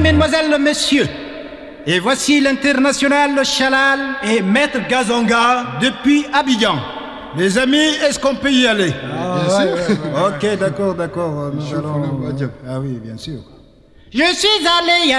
mesdemoiselles, messieurs. Et voici l'international Chalal et Maître Gazonga depuis Abidjan. Les amis, est-ce qu'on peut y aller? Ok, d'accord. Nous allons... Ah oui, bien sûr. Je suis allé